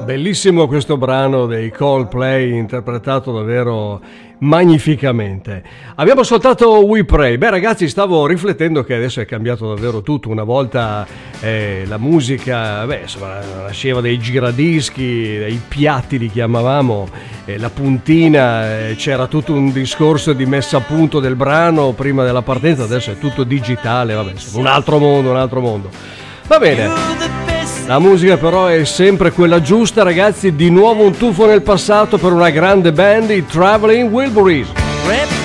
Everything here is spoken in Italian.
Bellissimo questo brano dei Coldplay, interpretato davvero magnificamente. Abbiamo ascoltato We Pray. Beh ragazzi, stavo riflettendo che adesso è cambiato davvero tutto. Una volta la musica insomma, nasceva dai giradischi, dai piatti li chiamavamo, la puntina, c'era tutto un discorso di messa a punto del brano prima della partenza. Adesso è tutto digitale, insomma, un altro mondo. Va bene. La musica però è sempre quella giusta, ragazzi. Di nuovo un tuffo nel passato per una grande band, i Traveling Wilburys.